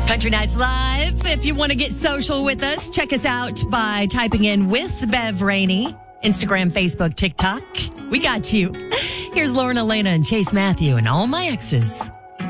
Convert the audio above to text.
Country Nights Live. If you want to get social with us, check us out by typing in with Bev Rainey. Instagram, Facebook, TikTok. We got you. Here's Lauren Elena and Chase Matthew and All My Exes.